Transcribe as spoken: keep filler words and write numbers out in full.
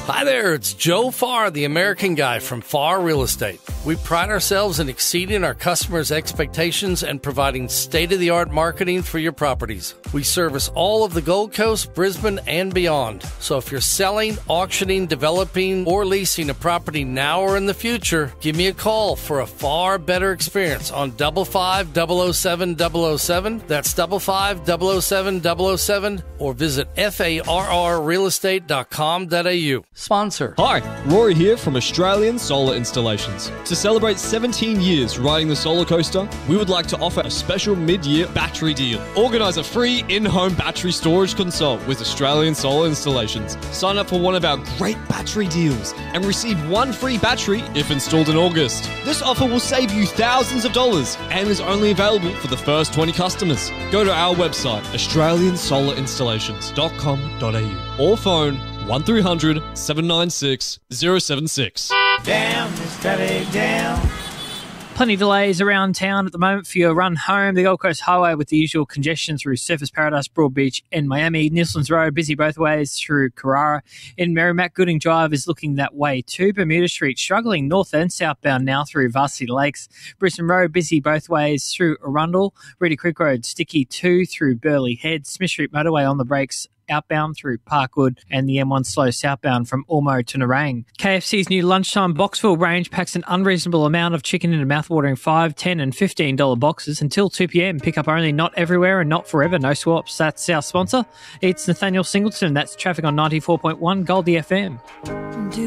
Hi there, it's Joe Farr, the American Guy from Farr Real Estate. We pride ourselves in exceeding our customers' expectations and providing state-of-the-art marketing for your properties. We service all of the Gold Coast, Brisbane, and beyond. So if you're selling, auctioning, developing, or leasing a property now or in the future, give me a call for a far better experience on double five double oh seven double oh seven. That's double five double oh seven double oh seven, or visit F A R R real estate dot com dot A U. Sponsor. Hi, Rory here from Australian Solar Installations. To celebrate seventeen years riding the solar coaster, we would like to offer a special mid-year battery deal. Organise a free in-home battery storage consult with Australian Solar Installations. Sign up for one of our great battery deals and receive one free battery if installed in August. This offer will save you thousands of dollars and is only available for the first twenty customers. Go to our website, australian solar installations dot com dot A U, or phone one three hundred seven nine six zero seven six. Down, steady down. Plenty of delays around town at the moment for your run home. The Gold Coast Highway with the usual congestion through Surfers Paradise, Broadbeach and Miami. Nielsen's Road busy both ways through Carrara. In Merrimack, Gooding Drive is looking that way too. Bermuda Street struggling north and southbound now through Varsity Lakes. Brisbane Road busy both ways through Arundel. Reedy Creek Road sticky too through Burleigh Head. Smith Street Motorway on the brakes outbound through Parkwood, and the M one slow southbound from Ormo to Nerang. K F C's new lunchtime Boxville range packs an unreasonable amount of chicken in a mouthwatering five, ten and fifteen dollars boxes until two p.m. Pick up only, not everywhere and not forever. No swaps. That's our sponsor. It's Nathaniel Singleton. That's traffic on ninety-four point one Goldie F M.